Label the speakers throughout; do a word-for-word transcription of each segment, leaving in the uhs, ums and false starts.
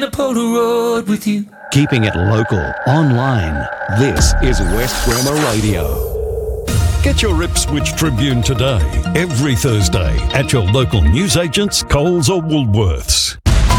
Speaker 1: The Polaroid with you.
Speaker 2: Keeping it local, online. This is West Bremer Radio.
Speaker 3: Get your Ipswich Tribune today, every Thursday, at your local newsagents, Coles or Woolworths.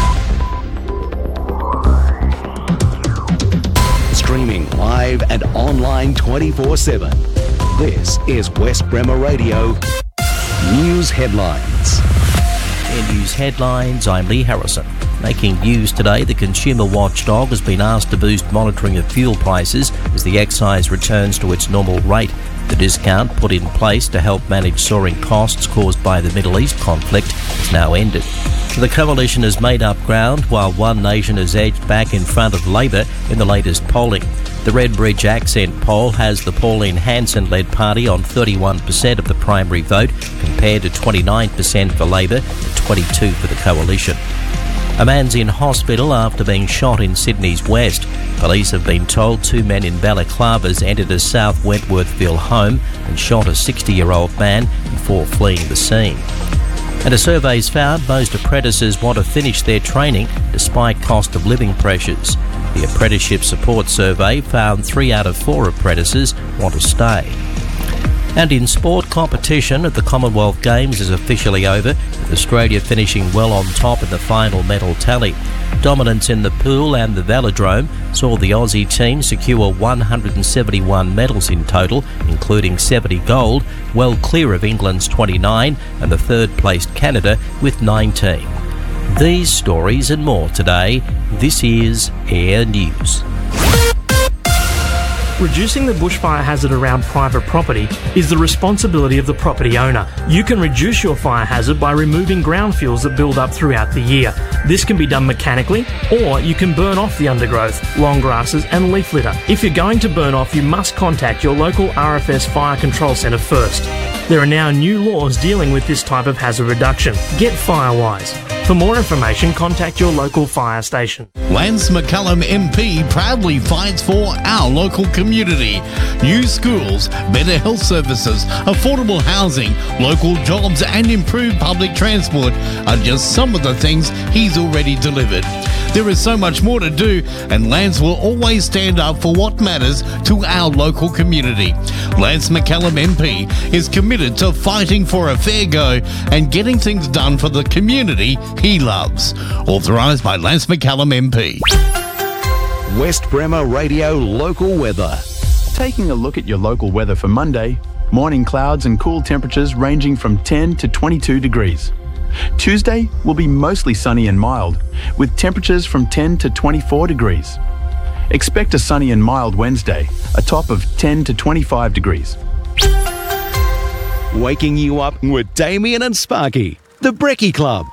Speaker 2: Streaming live and online twenty-four seven. This is West Bremer Radio News Headlines.
Speaker 4: In news headlines, I'm Lee Harrison. Making news today, the consumer watchdog has been asked to boost monitoring of fuel prices as the excise returns to its normal rate. The discount put in place to help manage soaring costs caused by the Middle East conflict has now ended. The coalition has made up ground while One Nation has edged back in front of Labor in the latest polling. The Redbridge Accent poll has the Pauline Hanson-led party on thirty-one percent of the primary vote compared to twenty-nine percent for Labor and twenty-two percent for the coalition. A man's in hospital after being shot in Sydney's west. Police have been told two men in balaclavas entered a South Wentworthville home and shot a sixty-year-old man before fleeing the scene. And a survey's found most apprentices want to finish their training despite cost of living pressures. The Apprenticeship Support Survey found three out of four apprentices want to stay. And in sport, competition at the Commonwealth Games is officially over, with Australia finishing well on top in the final medal tally. Dominance in the pool and the velodrome saw the Aussie team secure one hundred seventy-one medals in total, including seventy gold, well clear of England's twenty-nine and the third-placed Canada with nineteen. These stories and more today. This is Air News.
Speaker 5: Reducing the bushfire hazard around private property is the responsibility of the property owner. You can reduce your fire hazard by removing ground fuels that build up throughout the year. This can be done mechanically, or you can burn off the undergrowth, long grasses and leaf litter. If you're going to burn off, you must contact your local R F S Fire Control Centre first. There are now new laws dealing with this type of hazard reduction. Get FireWise. For more information, contact your local fire station.
Speaker 6: Lance McCullum M P proudly fights for our local community. New schools, better health services, affordable housing, local jobs and improved public transport are just some of the things he's already delivered. There is so much more to do, and Lance will always stand up for what matters to our local community. Lance McCullum M P is committed to fighting for a fair go and getting things done for the community he loves. Authorised by Lance McCullum M P.
Speaker 2: West Bremer Radio Local Weather.
Speaker 7: Taking a look at your local weather for Monday, morning clouds and cool temperatures ranging from ten to twenty-two degrees. Tuesday will be mostly sunny and mild, with temperatures from ten to twenty-four degrees. Expect a sunny and mild Wednesday, a top of ten to twenty-five degrees.
Speaker 2: Waking you up with Damien and Sparky, the Brekkie Club.